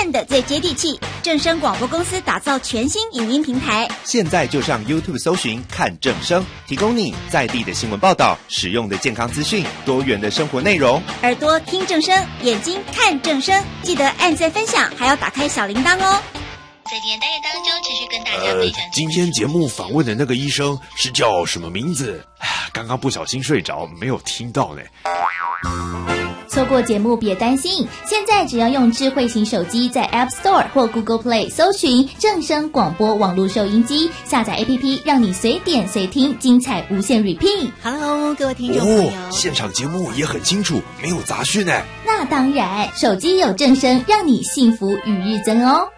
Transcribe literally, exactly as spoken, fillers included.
看的最接地气。正声广播公司打造全新影音平台， 现在就上 YouTube 搜寻看正声，提供你在地的新闻报道、实用的健康资讯、多元的生活内容。 耳朵听正声，眼睛看正声，记得按赞分享，还要打开小铃铛哦。 在今天单元当中，持续跟大家分享、呃。 今天节目访问的那个医生是叫什么名字？刚刚不小心睡着，没有听到呢。 错过节目别担心，现在只要用智慧型手机在 App Store 或 Google Play 搜寻正声广播网络收音机，下载 A P P 让你随点随听，精彩无限 repeat。 Hello， 各位听众朋友， 哦，现场节目也很清楚，没有杂讯呢。 那当然，手机有正声，让你幸福与日增哦。